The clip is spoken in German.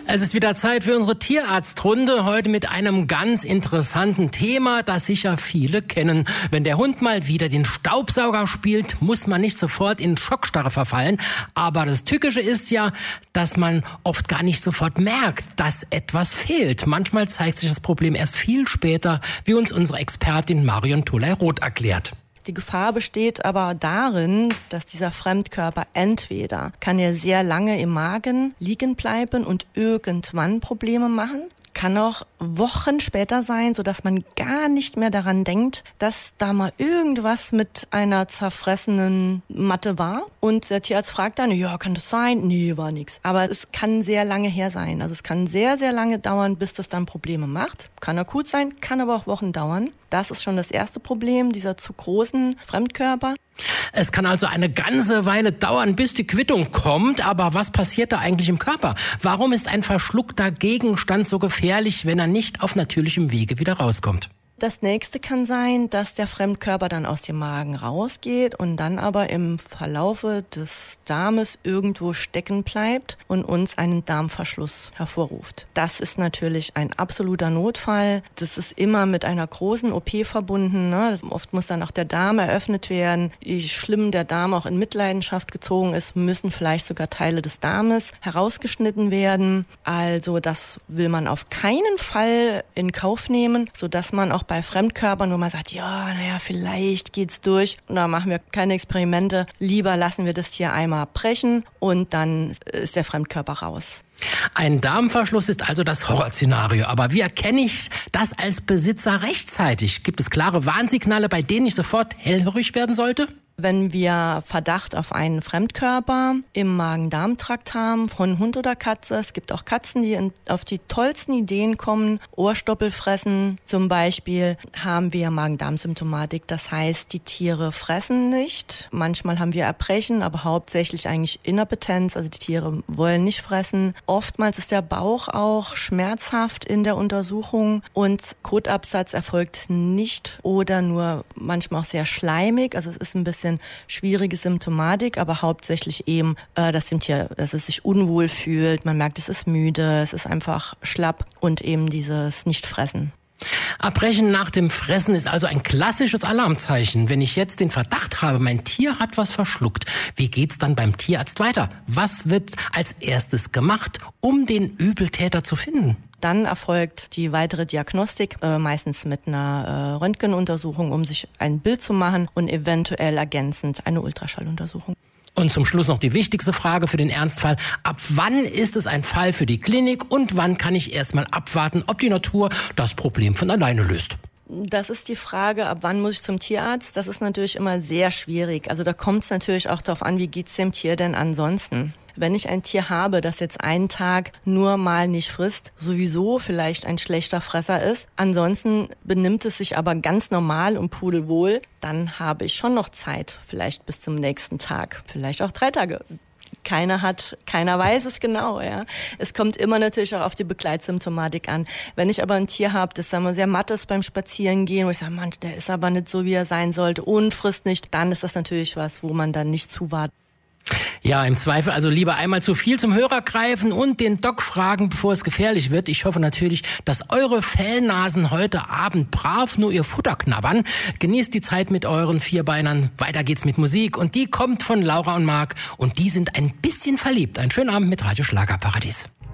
Es ist wieder Zeit für unsere Tierarztrunde, heute mit einem ganz interessanten Thema, das sicher viele kennen. Wenn der Hund mal wieder den Staubsauger spielt, muss man nicht sofort in Schockstarre verfallen. Aber das Tückische ist ja, dass man oft gar nicht sofort merkt, dass etwas fehlt. Manchmal zeigt sich das Problem erst viel später, wie uns unsere Expertin Marion Tholey-Roth erklärt. Die Gefahr besteht aber darin, dass dieser Fremdkörper entweder kann er sehr lange im Magen liegen bleiben und irgendwann Probleme machen, kann auch Wochen später sein, sodass man gar nicht mehr daran denkt, dass da mal irgendwas mit einer zerfressenen Matte war. Und der Tierarzt fragt dann, ja, kann das sein? Nee, war nix. Aber es kann sehr lange her sein. Also es kann sehr, sehr lange dauern, bis das dann Probleme macht. Kann akut sein, kann aber auch Wochen dauern. Das ist schon das erste Problem, dieser zu großen Fremdkörper. Es kann also eine ganze Weile dauern, bis die Quittung kommt. Aber was passiert da eigentlich im Körper? Warum ist ein verschluckter Gegenstand so gefährlich, wenn er nicht auf natürlichem Wege wieder rauskommt? Das nächste kann sein, dass der Fremdkörper dann aus dem Magen rausgeht und dann aber im Verlaufe des Darmes irgendwo stecken bleibt und uns einen Darmverschluss hervorruft. Das ist natürlich ein absoluter Notfall. Das ist immer mit einer großen OP verbunden. Oft muss dann auch der Darm eröffnet werden. Wie schlimm der Darm auch in Mitleidenschaft gezogen ist, müssen vielleicht sogar Teile des Darmes herausgeschnitten werden. Also das will man auf keinen Fall in Kauf nehmen, sodass man auch bei Fremdkörpern, wo man sagt, ja, naja, vielleicht geht's durch. Und da machen wir keine Experimente. Lieber lassen wir das Tier einmal brechen und dann ist der Fremdkörper raus. Ein Darmverschluss ist also das Horrorszenario. Aber wie erkenne ich das als Besitzer rechtzeitig? Gibt es klare Warnsignale, bei denen ich sofort hellhörig werden sollte? Wenn wir Verdacht auf einen Fremdkörper im Magen-Darm-Trakt haben, von Hund oder Katze, es gibt auch Katzen, die auf die tollsten Ideen kommen, Ohrstoppel fressen zum Beispiel, haben wir Magen-Darm-Symptomatik. Das heißt, die Tiere fressen nicht. Manchmal haben wir Erbrechen, aber hauptsächlich eigentlich Inappetenz, also die Tiere wollen nicht fressen. Oftmals ist der Bauch auch schmerzhaft in der Untersuchung und Kotabsatz erfolgt nicht oder nur manchmal auch sehr schleimig, also es ist ein bisschen schwierige Symptomatik, aber hauptsächlich eben, dass es sich unwohl fühlt, man merkt, es ist müde, es ist einfach schlapp und eben dieses Nichtfressen. Erbrechen nach dem Fressen ist also ein klassisches Alarmzeichen. Wenn ich jetzt den Verdacht habe, mein Tier hat was verschluckt, wie geht's dann beim Tierarzt weiter? Was wird als erstes gemacht, um den Übeltäter zu finden? Dann erfolgt die weitere Diagnostik, meistens mit einer Röntgenuntersuchung, um sich ein Bild zu machen und eventuell ergänzend eine Ultraschalluntersuchung. Und zum Schluss noch die wichtigste Frage für den Ernstfall. Ab wann ist es ein Fall für die Klinik und wann kann ich erstmal abwarten, ob die Natur das Problem von alleine löst? Das ist die Frage, ab wann muss ich zum Tierarzt? Das ist natürlich immer sehr schwierig. Also da kommt es natürlich auch darauf an, wie geht's dem Tier denn ansonsten? Wenn ich ein Tier habe, das jetzt einen Tag nur mal nicht frisst, sowieso vielleicht ein schlechter Fresser ist, ansonsten benimmt es sich aber ganz normal und pudelwohl, dann habe ich schon noch Zeit, vielleicht bis zum nächsten Tag, vielleicht auch 3 Tage. Keiner weiß es genau, ja. Es kommt immer natürlich auch auf die Begleitsymptomatik an. Wenn ich aber ein Tier habe, das sagen wir, sehr matt ist beim Spazierengehen, wo ich sage, Mann, der ist aber nicht so, wie er sein sollte und frisst nicht, dann ist das natürlich was, wo man dann nicht zuwartet. Ja, im Zweifel also lieber einmal zu viel zum Hörer greifen und den Doc fragen, bevor es gefährlich wird. Ich hoffe natürlich, dass eure Fellnasen heute Abend brav nur ihr Futter knabbern. Genießt die Zeit mit euren Vierbeinern. Weiter geht's mit Musik und die kommt von Laura und Marc und die sind ein bisschen verliebt. Einen schönen Abend mit Radio Schlagerparadies.